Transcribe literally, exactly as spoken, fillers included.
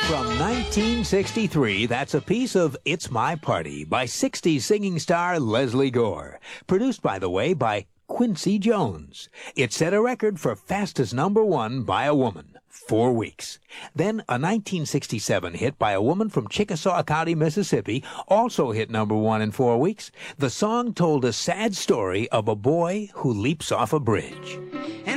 From nineteen sixty-three, that's a piece of It's My Party by sixties singing star Leslie Gore. Produced, by the way, by Quincy Jones. It set a record for fastest number one by a woman. Four weeks. Then a nineteen sixty-seven hit by a woman from Chickasaw County, Mississippi, also hit number one in four weeks. The song told a sad story of a boy who leaps off a bridge.